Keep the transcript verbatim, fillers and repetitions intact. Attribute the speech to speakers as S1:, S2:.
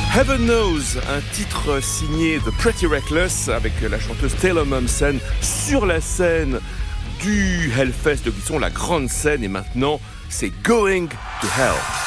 S1: Heaven Knows, un titre signé The Pretty Reckless avec la chanteuse Taylor Momsen sur la scène du Hellfest de Clisson, la grande scène, et maintenant c'est Going to Hell.